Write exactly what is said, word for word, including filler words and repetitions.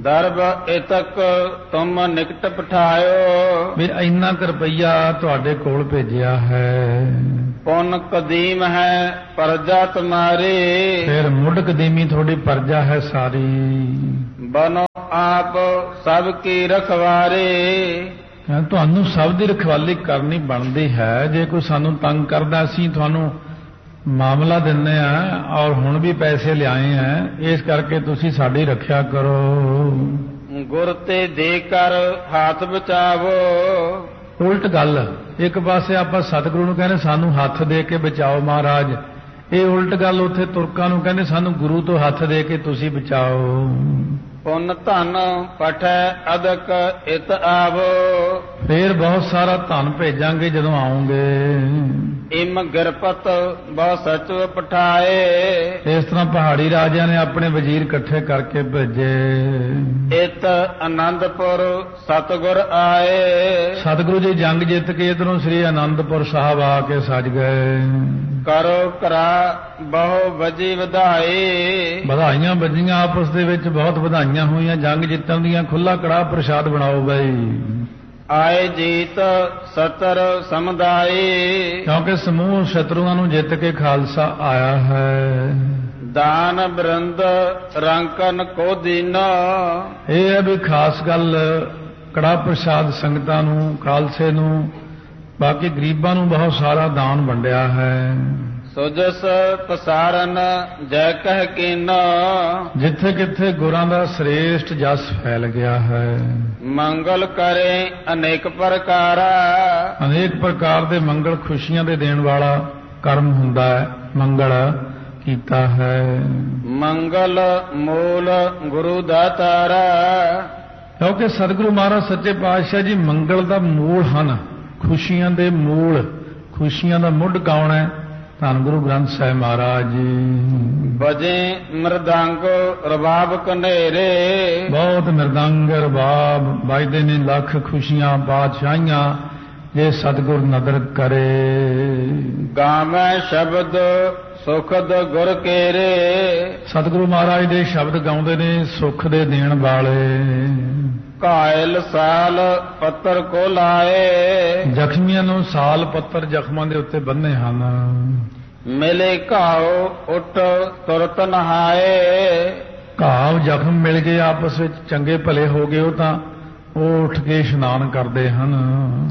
ਦਰਬ ਇਤਕ ਤੁਮ ਨਿਕਟ ਪਠਾਇਓ। ਵੀ ਇੰਨਾ ਕੁ ਰੁਪਈਆ ਤੁਹਾਡੇ ਕੋਲ ਭੇਜਿਆ ਹੈ। ਪੁੰਨ ਕਦੀਮ ਹੈ ਪਰਜਾ ਤੁਮਾਰੀ। ਫਿਰ ਮੁੱਢ ਕਦੀਮੀ ਤੁਹਾਡੀ ਪਰਜਾ ਹੈ ਸਾਰੀ। ਬਨੋ ਆਪ ਸਭ ਕੀ ਰਖਵਾਰੇ। ਤੁਹਾਨੂੰ ਸਭ ਦੀ ਰਖਵਾਲੀ ਕਰਨੀ ਬਣਦੀ ਹੈ। ਜੇ ਕੋਈ ਸਾਨੂੰ ਤੰਗ ਕਰਦਾ ਅਸੀਂ ਤੁਹਾਨੂੰ ਮਾਮਲਾ ਦਿੰਦੇ ਆ ਔਰ ਹੁਣ ਵੀ ਪੈਸੇ ਲਿਆਏ ਆ, ਇਸ ਕਰਕੇ ਤੁਸੀਂ ਸਾਡੀ ਰੱਖਿਆ ਕਰੋ। ਗੁਰ ਤੇ ਦੇ ਕਰ ਹੱਥ ਬਚਾਵੋ। ਉਲਟ ਗੱਲ, ਇੱਕ ਪਾਸੇ ਆਪਾਂ ਸਤਿਗੁਰੂ ਨੂੰ ਕਹਿੰਦੇ ਸਾਨੂੰ ਹੱਥ ਦੇ ਕੇ ਬਚਾਓ ਮਹਾਰਾਜ, ਇਹ ਉਲਟ ਗੱਲ ਉੱਥੇ ਤੁਰਕਾਂ ਨੂੰ ਕਹਿੰਦੇ ਸਾਨੂੰ ਗੁਰੂ ਤੋਂ ਹੱਥ ਦੇ ਕੇ ਤੁਸੀਂ ਬਚਾਓ। ਪੁੰਨ ਧਨ ਪਠੈ ਅਦਕ ਇਤ ਆਵੋ। ਫੇਰ ਬਹੁਤ ਸਾਰਾ ਧਨ ਭੇਜਾਂਗੇ ਜਦੋਂ ਆਉਂਗੇ। ਇਮ ਗਿਰਪਤ ਬਹੁ ਸਚਵ ਪਠਾਏ। ਇਸ ਤਰ੍ਹਾਂ ਪਹਾੜੀ ਰਾਜਿਆਂ ਨੇ ਆਪਣੇ ਵਜ਼ੀਰ ਇਕੱਠੇ ਕਰਕੇ ਭੇਜੇ। ਇਤ ਆਨੰਦਪੁਰ ਸਤਿਗੁਰ ਆਏ। ਸਤਿਗੁਰੂ ਜੀ ਜੰਗ ਜਿੱਤ ਕੇ ਇਧਰੋਂ ਸ੍ਰੀ ਆਨੰਦਪੁਰ ਸਾਹਿਬ ਆ ਕੇ ਸਜ ਗਏ। ਕਰੋ ਕਰਾ ਬਹੁ ਵਜੀ ਵਧਾਈ। ਵਧਾਈਆਂ ਵੱਜੀਆਂ ਆਪਸ ਦੇ ਵਿੱਚ, ਬਹੁਤ ਵਧਾਈਆਂ ਹੋਈਆਂ ਜੰਗ ਜਿੱਤਣ ਦੀਆਂ। ਖੁੱਲਾ ਕੜਾਹ ਪ੍ਰਸ਼ਾਦ ਬਣਾਓ ਬਈ। ਆਏ ਜੀਤ ਸਤਰ ਸਮੁਦਾਈ। ਕਿਉਂਕਿ ਸਮੂਹ ਸ਼ਤਰੂਆਂ ਨੂੰ ਜਿੱਤ ਕੇ ਖਾਲਸਾ ਆਇਆ ਹੈ। ਦਾਨ ਬਰਿੰਦ ਰੰਕਨ ਕੋ ਦੀਨਾ। ਇਹ ਹੈ ਵੀ ਖਾਸ ਗੱਲ ਕੜਾਹ ਪ੍ਰਸ਼ਾਦ ਸੰਗਤਾਂ ਨੂੰ, ਖਾਲਸੇ ਨੂੰ, ਬਾਕੀ ਗਰੀਬਾਂ ਨੂੰ ਬਹੁਤ ਸਾਰਾ ਦਾਨ ਵੰਡਿਆ ਹੈ। ਸੁਜਸ ਪਸਾਰਨ ਜੈ ਕਹਿ ਕੀਨਾ। ਜਿੱਥੇ ਕਿੱਥੇ ਗੁਰਾਂ ਦਾ ਸ੍ਰੇਸ਼ਟ ਜਸ ਫੈਲ ਗਿਆ ਹੈ। ਮੰਗਲ ਕਰੇ ਅਨੇਕ ਪ੍ਰਕਾਰਾ। ਅਨੇਕ ਪ੍ਰਕਾਰ ਦੇ ਮੰਗਲ ਖੁਸ਼ੀਆਂ ਦੇ ਦੇਣ ਵਾਲਾ ਕਰਮ ਹੁੰਦਾ ਹੈ। ਮੰਗਲ ਕੀਤਾ ਹੈ। ਮੰਗਲ ਮੂਲ ਗੁਰੂ ਦਾਤਾਰਾ। ਕਿਉਂਕਿ ਸਤਿਗੁਰੂ ਮਹਾਰਾਜ ਸੱਚੇ ਪਾਤਸ਼ਾਹ ਜੀ ਮੰਗਲ ਦਾ ਮੂਲ ਹਨ। ਖੁਸ਼ੀਆਂ ਦੇ ਮੂਲ, ਖੁਸ਼ੀਆਂ ਦਾ ਮੁੱਢ ਕੌਣ ਹੈ? ਧੰਨ ਗੁਰੂ ਗ੍ਰੰਥ ਸਾਹਿਬ ਮਹਾਰਾਜ ਜੀ। ਬਜੇ ਮਰਦੰਗ ਰਬਾਬ ਕਨੇਰੇ। ਬਹੁਤ ਮਰਦੰਗ ਰਬਾਬ ਵੱਜਦੇ ਨੇ, ਲੱਖ ਖੁਸ਼ੀਆਂ ਬਾਦਸ਼ਾਹੀਆਂ ਜੇ ਸਤਿਗੁਰ ਨਦਰ ਕਰੇ। ਗਾਵੈ ਸ਼ਬਦ ਸੁਖਦ ਗੁਰ ਕੇਰੇ। ਸਤਿਗੁਰੂ ਮਹਾਰਾਜ ਦੇ ਸ਼ਬਦ ਗਾਉਂਦੇ ਨੇ ਸੁੱਖ ਦੇ ਦੇਣ ਵਾਲੇ। ਘਾਇਲ ਸਾਲ ਪੱਤਰ ਕੋ ਲਾਏ। ਜ਼ਖਮੀਆਂ ਨੂੰ ਸਾਲ ਪੱਤਰ ਜ਼ਖਮਾਂ ਦੇ ਉੱਤੇ ਬੰਨੇ ਹਨ। ਮਿਲੇ ਘਾਉ ਉੱਠ ਤੁਰਤ ਨਹਾਏ। ਘਾਵ ਜ਼ਖਮ ਮਿਲ ਗਏ ਆਪਸ ਵਿੱਚ, ਚੰਗੇ ਭਲੇ ਹੋ ਗਏ ਉਹ ਤਾਂ ਉਹ ਉੱਠ ਕੇ ਇਸ਼ਨਾਨ ਕਰਦੇ ਹਨ।